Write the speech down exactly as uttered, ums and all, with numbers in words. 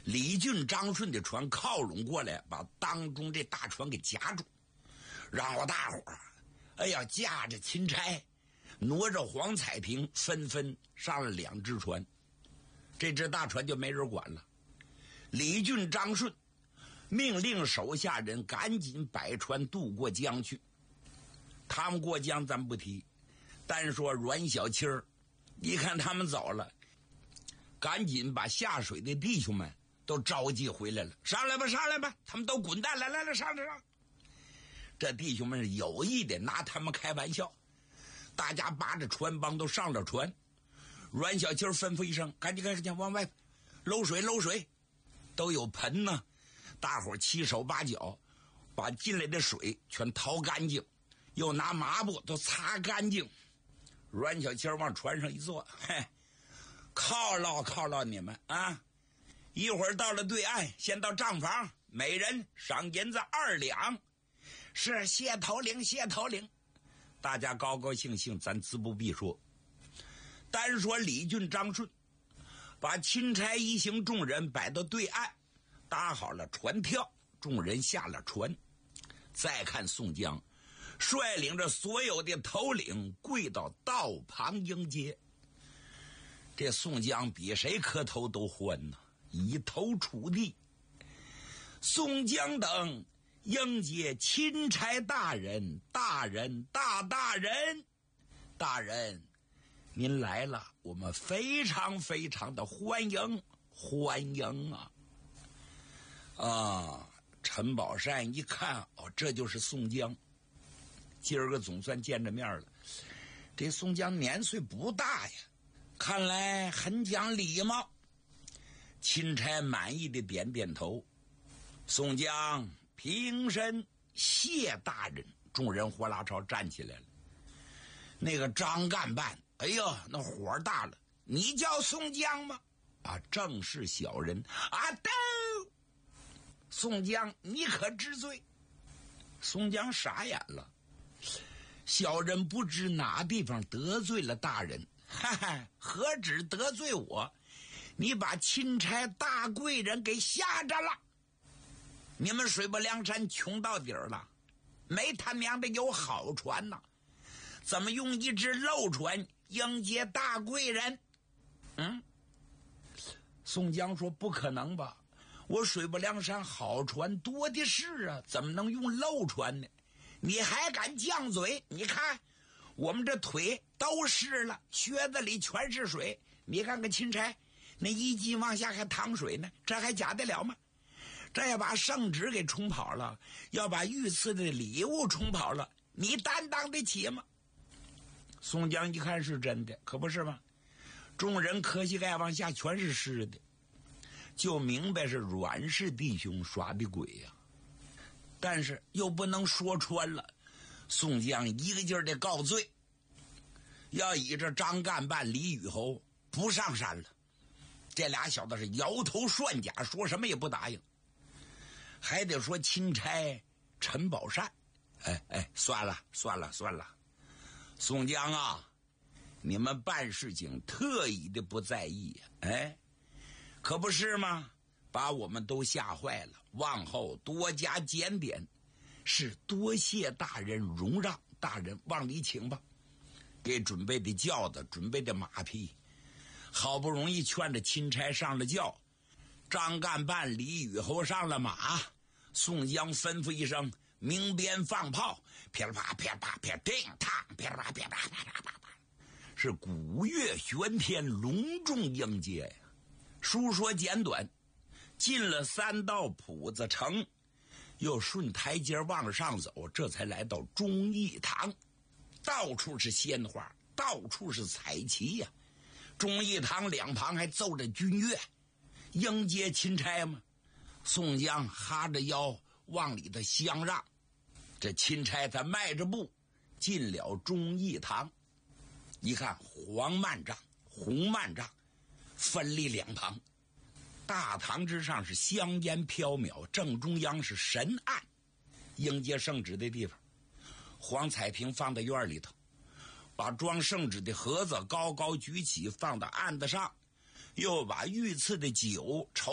李俊、张顺的船靠拢过来，把当中这大船给夹住，让我大伙儿，哎呀，驾着钦差，挪着黄彩屏，纷纷上了两只船。这只大船就没人管了。李俊、张顺命令手下人赶紧摆船渡过江去。他们过江咱不提，单说阮小七儿，一看他们走了，赶紧把下水的弟兄们都召集回来了，上来吧，上来吧，他们都滚蛋，来来来，上来上。这弟兄们是有意的拿他们开玩笑，大家扒着船帮都上了船。阮小七吩咐一声，赶紧赶紧往外搂水搂水，都有盆呢，大伙七手八脚把进来的水全掏干净，又拿抹布都擦干净。阮小七往船上一坐，嘿，犒劳犒劳你们啊！一会儿到了对岸，先到账房，每人赏银子二两。是，谢头领，谢头领。大家高高兴兴，咱自不必说。单说李俊、张顺把钦差一行众人摆到对岸，搭好了船跳，众人下了船。再看宋江率领着所有的头领跪到道旁迎接。这宋江比谁磕头都欢呐，一头触地。宋江等迎接钦差大人，大人，大大人，大人，您来了，我们非常非常的欢迎，欢迎啊！啊，陈宝善一看，哦，这就是宋江。今儿个总算见着面了。这宋江年岁不大呀，看来很讲礼貌。钦差满意的点点头。宋江平身谢大人。众人呼啦超站起来了。那个张干办，哎呦，那火大了，你叫宋江吗？啊，正是小人啊！都宋江，你可知罪？宋江傻眼了，小人不知哪地方得罪了大人，哈哈，何止得罪我，你把钦差大贵人给吓着了。你们水泊梁山穷到底儿了，没他娘的有好船呐，怎么用一只漏船迎接大贵人？嗯，宋江说不可能吧，我水泊梁山好船多的是啊，怎么能用漏船呢？你还敢犟嘴？你看我们这腿都湿了，靴子里全是水，你看看钦差那一级往下还淌水呢，这还假得了吗？这要把圣旨给冲跑了，要把御赐的礼物冲跑了，你担当得起吗？宋江一看是真的，可不是吗？众人磕膝盖往下全是湿的，就明白是阮氏弟兄耍的鬼呀、啊。但是又不能说穿了，宋江一个劲儿的告罪，要以这张干办李雨侯不上山了。这俩小子是摇头涮甲，说什么也不答应。还得说钦差陈宝善，哎哎，算了算了算了，宋江啊，你们办事情特意的不在意呀、啊，哎，可不是吗？把我们都吓坏了，往后多加检点，是多谢大人容让，大人往里请吧。给准备的轿子，准备的马匹，好不容易劝着钦差上了轿，张干办李雨侯上了马，宋江吩咐一声，鸣鞭放炮，噼里啪噼里啪噼叮当，噼里啪噼里啪啪啪啪，是鼓乐喧天，隆重迎接呀。书说简短，进了三道铺子城，又顺台阶往上走，这才来到忠义堂。到处是鲜花，到处是彩旗呀、啊。忠义堂两旁还奏着军乐，迎接钦差嘛。宋江哈着腰往里头相让，这钦差他迈着步进了忠义堂。一看黄幔帐、红幔帐分立两旁，大堂之上是香烟飘渺，正中央是神案，迎接圣旨的地方。黄彩屏放在院里头，把装圣旨的盒子高高举起放到案子上，又把御赐的酒